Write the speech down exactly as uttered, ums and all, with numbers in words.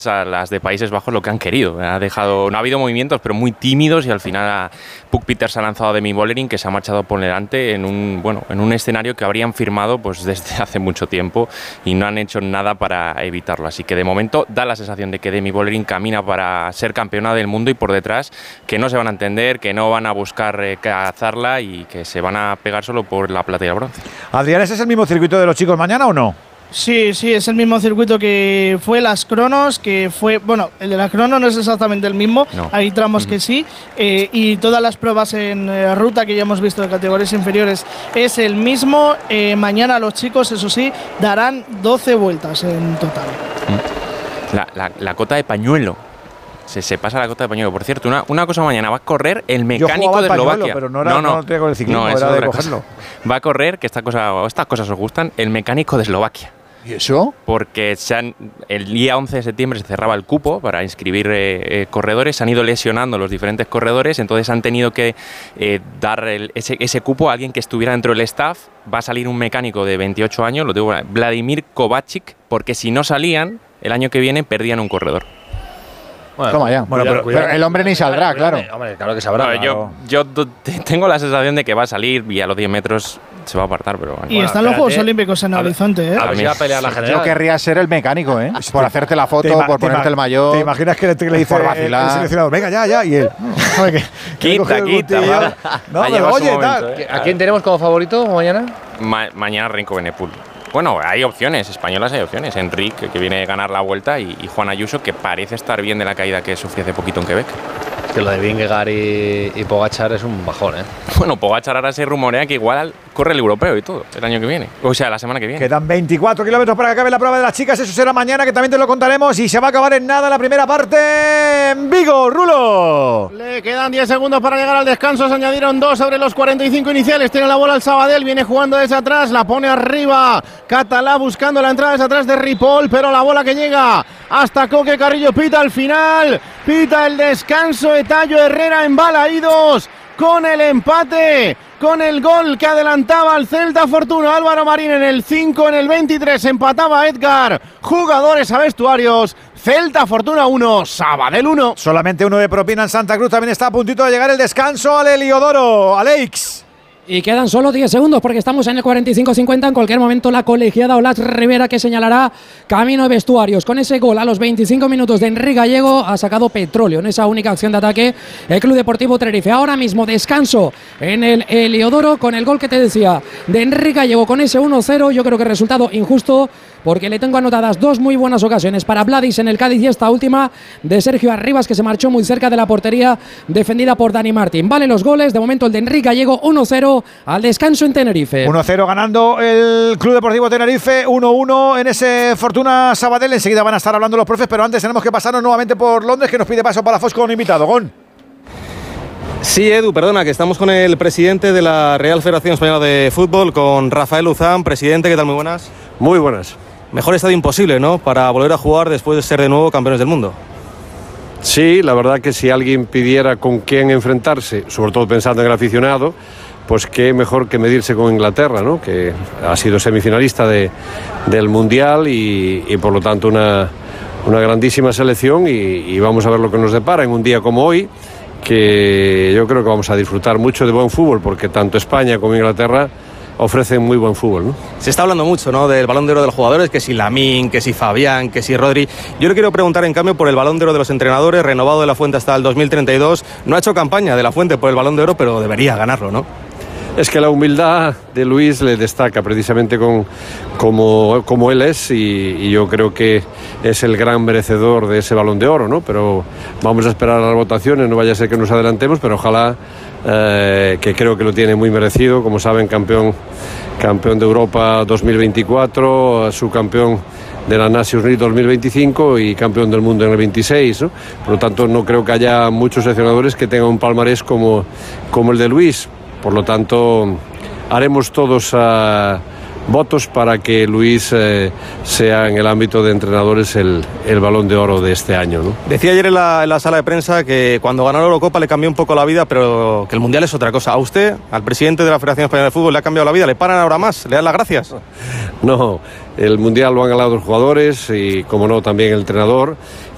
a las de Países Bajos lo que han querido. Ha dejado, no ha habido movimientos, pero muy tímidos, y al final Puck Peters ha lanzado a Demi Vollering, que se ha marchado por delante en un, bueno, en un escenario que habrían firmado pues desde hace mucho tiempo y no han hecho nada para evitarlo. Así que de momento da la sensación de que Demi Vollering camina para ser campeona del mundo, y por detrás que no se van a entender, que no van a buscar eh, cazarla y que se van a pegar solo por la plata y el bronce. Adrián, ¿ese es el mismo circuito de los chicos mañana o no? Sí, sí, es el mismo circuito que fue las cronos, que fue, bueno, el de las cronos no es exactamente el mismo, no. Hay tramos uh-huh. que sí, eh, y todas las pruebas en eh, ruta que ya hemos visto de categorías inferiores es el mismo. Eh, mañana los chicos, eso sí, darán doce vueltas en total. La, la, la cota de pañuelo. Se, se pasa la cota de pañuelo. Por cierto, una, una cosa mañana, va a correr el mecánico de Eslovaquia. Pañuelo, pero no, era, no, no, no tengo el ciclismo, no, era de cogerlo. Cosa. Va a correr, que esta cosa, estas cosas os gustan, el mecánico de Eslovaquia. ¿Y eso? Porque se han, el día once de septiembre se cerraba el cupo para inscribir eh, eh, corredores, se han ido lesionando los diferentes corredores, entonces han tenido que eh, dar el, ese, ese cupo a alguien que estuviera dentro del staff. Va a salir un mecánico de veintiocho años, lo digo, Vladimir Kovacic, porque si no salían, el año que viene perdían un corredor. Bueno, Toma ya. Bueno, pero, pero el hombre ni saldrá, claro. Hombre, claro que sabrá. No, yo, yo tengo la sensación de que va a salir y a los diez metros se va a apartar, pero bueno. Y bueno, están los Juegos Olímpicos en el horizonte, ¿eh? A ver si va a pelear la general. Yo querría ser el mecánico, ¿eh? Por hacerte la foto, por ponerte el maillot. ¿Te imaginas que le, que le dice por el, el seleccionador, venga, ya, ya? Y él, quita, quita. No, pero oye, momento, tal. ¿eh? ¿A quién tenemos como favorito mañana? Ma mañana Renko Benepul. Bueno, hay opciones, españolas hay opciones. Enrique, que viene a ganar la vuelta, y, y Juan Ayuso, que parece estar bien de la caída que sufrió hace poquito en Quebec. Es que lo de Vingegaard y, y Pogačar es un bajón, ¿eh? Bueno, Pogačar ahora se rumorea que igual corre el europeo y todo, el año que viene. O sea, la semana que viene. Quedan veinticuatro kilómetros para que acabe la prueba de las chicas. Eso será mañana, que también te lo contaremos. Y se va a acabar en nada la primera parte en Vigo, Rulo. Le quedan diez segundos para llegar al descanso. Se añadieron dos sobre los cuarenta y cinco iniciales. Tiene la bola el Sabadell. Viene jugando desde atrás. La pone arriba. Catalá buscando la entrada desde atrás de Ripoll. Pero la bola que llega hasta Coque Carrillo. Pita al final. Pita el descanso. Etallo Herrera en Balaídos. Con el empate, con el gol que adelantaba al Celta Fortuna. Álvaro Marín en el cinco, en el veintitrés empataba Edgar. Jugadores a vestuarios. Celta Fortuna uno, Sabadell uno. Solamente uno de propina en Santa Cruz. También está a puntito de llegar el descanso al Heliodoro. Alex. Y quedan solo diez segundos porque estamos en el cuarenta y cinco cincuenta. En cualquier momento la colegiada Olas Rivera, que señalará camino de vestuarios. Con ese gol a los veinticinco minutos de Enrique Gallego ha sacado petróleo en esa única acción de ataque el Club Deportivo Tenerife. Ahora mismo descanso en el Heliodoro con el gol que te decía de Enrique Gallego con ese uno cero. Yo creo que resultado injusto, porque le tengo anotadas dos muy buenas ocasiones para Vladis en el Cádiz, y esta última de Sergio Arribas, que se marchó muy cerca de la portería defendida por Dani Martín. Vale los goles, de momento el de Enrique Gallego uno cero al descanso en Tenerife. uno cero ganando el Club Deportivo Tenerife, uno uno en ese Fortuna Sabadell. Enseguida van a estar hablando los profes, pero antes tenemos que pasarnos nuevamente por Londres, que nos pide paso para Fos con un invitado. Gon. Sí, Edu, perdona, que estamos con el presidente de la Real Federación Española de Fútbol, con Rafael Luzán. Presidente, ¿qué tal? Muy buenas. Muy buenas. Mejor estadio imposible, ¿no?, para volver a jugar después de ser de nuevo campeones del mundo. Sí, la verdad que si alguien pidiera con quién enfrentarse, sobre todo pensando en el aficionado, pues qué mejor que medirse con Inglaterra, ¿no?, que ha sido semifinalista de, del Mundial y, y por lo tanto una, una grandísima selección, y, y vamos a ver lo que nos depara en un día como hoy, que yo creo que vamos a disfrutar mucho de buen fútbol, porque tanto España como Inglaterra ofrecen muy buen fútbol, ¿no? Se está hablando mucho, ¿no?, del Balón de Oro de los jugadores, que si Lamine, que si Fabián, que si Rodri. Yo le quiero preguntar, en cambio, por el Balón de Oro de los entrenadores, renovado de La Fuente hasta el dos mil treinta y dos. No ha hecho campaña de La Fuente por el Balón de Oro, pero debería ganarlo, ¿no? Es que la humildad de Luis le destaca precisamente con, como, como él es, y, y yo creo que es el gran merecedor de ese Balón de Oro, ¿no? Pero vamos a esperar a las votaciones, no vaya a ser que nos adelantemos, pero ojalá, eh, que creo que lo tiene muy merecido. Como saben, campeón, campeón de Europa dos mil veinticuatro, subcampeón de la Nations League dos mil veinticinco y campeón del mundo en el veintiséis, ¿no? Por lo tanto, no creo que haya muchos seleccionadores que tengan un palmarés como, como el de Luis. Por lo tanto, haremos todos uh, votos para que Luis eh, sea en el ámbito de entrenadores el, el Balón de Oro de este año, ¿no? Decía ayer en la, en la sala de prensa que cuando ganó la Eurocopa le cambió un poco la vida, pero que el Mundial es otra cosa. ¿A usted, al presidente de la Federación Española de Fútbol, le ha cambiado la vida? ¿Le paran ahora más? ¿Le dan las gracias? No, el Mundial lo han ganado los jugadores y, como no, también el entrenador.